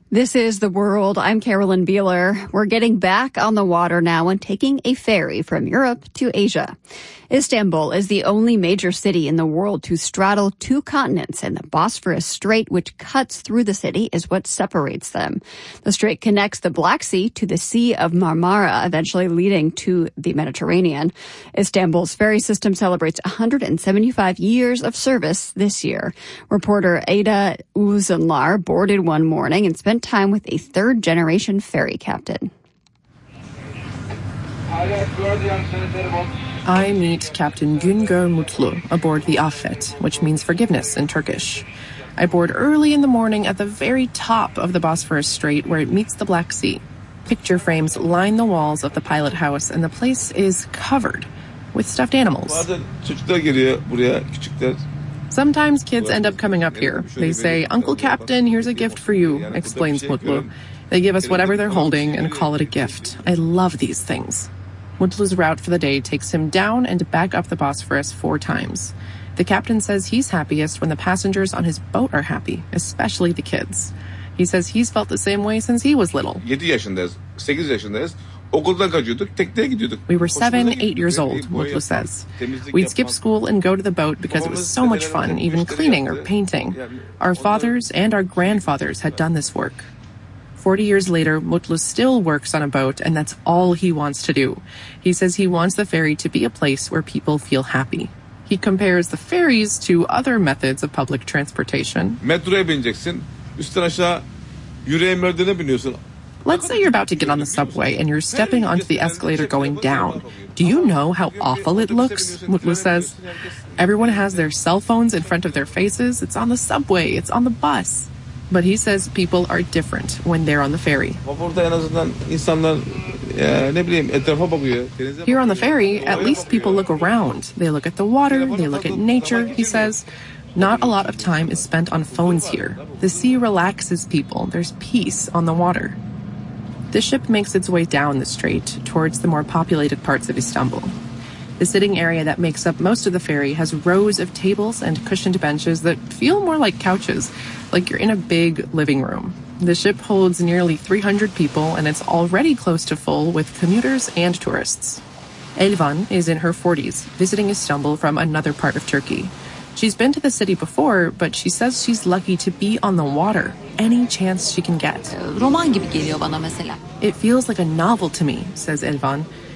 This is The World. I'm Carolyn Beeler. We're getting back on the water now and taking a ferry from Europe to Asia. Istanbul is the only major city in the world to straddle two continents, and the Bosphorus Strait, which cuts through the city, is what separates them. The strait connects the Black Sea to the Sea of Marmara, eventually leading to the Mediterranean. Istanbul's ferry system celebrates 175 years of service this year. Reporter Ada Uzunlar boarded one morning and spent time with a third-generation ferry captain. I meet Captain Güngör Mutlu aboard the Affet, which means forgiveness in Turkish. I board early in the morning at the very top of the Bosphorus Strait where it meets the Black Sea. Picture frames line the walls of the pilot house, and the place is covered with stuffed animals. Sometimes kids end up coming up here. They say, "Uncle Captain, here's a gift for you," explains Mutlu. They give us whatever they're holding and call it a gift. I love these things. Mutlu's route for the day takes him down and back up the Bosphorus 4 times. The captain says he's happiest when the passengers on his boat are happy, especially the kids. He says he's felt the same way since he was little. We were 7, 8 years old, Mutlu says. We'd skip school and go to the boat because it was so much fun, even cleaning or painting. Our fathers and our grandfathers had done this work. 40 years later, Mutlu still works on a boat, and that's all he wants to do. He says he wants the ferry to be a place where people feel happy. He compares the ferries to other methods of public transportation. Let's say you're about to get on the subway and you're stepping onto the escalator going down. Do you know how awful it looks? Mutlu says. Everyone has their cell phones in front of their faces. It's on the subway. It's on the bus. But he says people are different when they're on the ferry. Here on the ferry, at least people look around. They look at the water, they look at nature, he says. Not a lot of time is spent on phones here. The sea relaxes people. There's peace on the water. The ship makes its way down the strait towards the more populated parts of Istanbul. The sitting area that makes up most of the ferry has rows of tables and cushioned benches that feel more like couches, like you're in a big living room. The ship holds nearly 300 people, and it's already close to full with commuters and tourists. Elvan is in her 40s, visiting Istanbul from another part of Turkey. She's been to the city before, but she says she's lucky to be on the water any chance she can get. Roman gibi geliyor bana mesela. It feels like a novel to me, says Elvan.